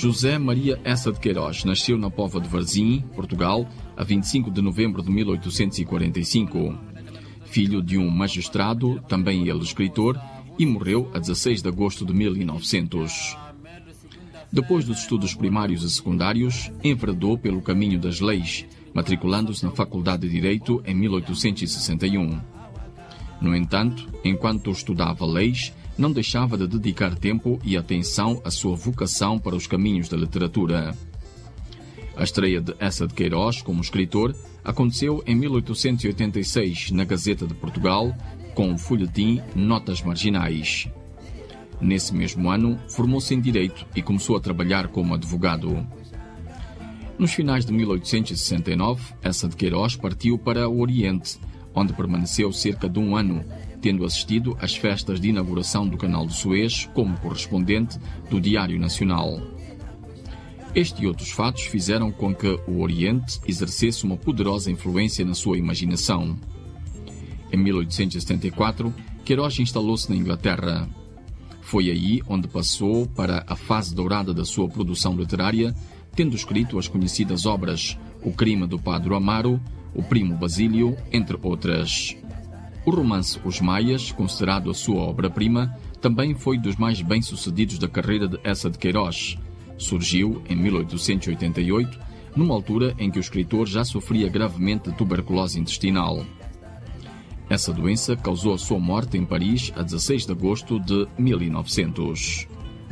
José Maria Essa de Queiroz nasceu na Póvoa de Varzim, Portugal, a 25 de novembro de 1845. Filho de um magistrado, também ele escritor, e morreu a 16 de agosto de 1900. Depois dos estudos primários e secundários, enveredou pelo caminho das leis, matriculando-se na Faculdade de Direito em 1861. No entanto, enquanto estudava leis, não deixava de dedicar tempo e atenção à sua vocação para os caminhos da literatura. A estreia de Essa de Queiroz como escritor aconteceu em 1886 na Gazeta de Portugal, com o folhetim Notas Marginais. Nesse mesmo ano, formou-se em Direito e começou a trabalhar como advogado. Nos finais de 1869, Essa de Queiroz partiu para o Oriente, onde permaneceu cerca de um ano, tendo assistido às festas de inauguração do Canal de Suez como correspondente do Diário Nacional. Este e outros fatos fizeram com que o Oriente exercesse uma poderosa influência na sua imaginação. Em 1874, Queiroz instalou-se na Inglaterra. Foi aí onde passou para a fase dourada da sua produção literária, tendo escrito as conhecidas obras O Crime do Padre Amaro, O Primo Basílio, entre outras. O romance Os Maias, considerado a sua obra-prima, também foi dos mais bem-sucedidos da carreira de Essa de Queiroz. Surgiu em 1888, numa altura em que o escritor já sofria gravemente de tuberculose intestinal. Essa doença causou a sua morte em Paris a 16 de agosto de 1900.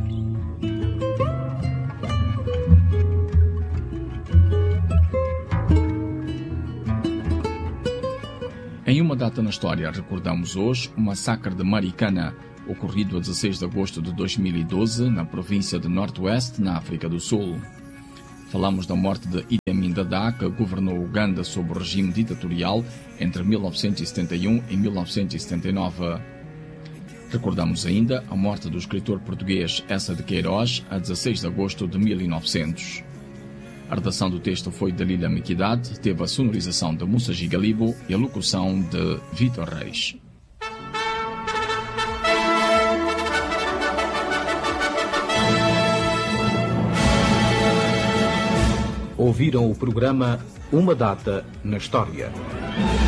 Em uma data na história, recordamos hoje o massacre de Maricana, ocorrido a 16 de agosto de 2012, na província de Northwest, na África do Sul. Falamos da morte de Idi Amin Dada, que governou Uganda sob o regime ditatorial entre 1971 e 1979. Recordamos ainda a morte do escritor português Essa de Queiroz, a 16 de agosto de 1900. A redação do texto foi de Lília Miquidade, teve a sonorização de Moussa Gigalibo e a locução de Vítor Reis. Ouviram o programa Uma Data na História.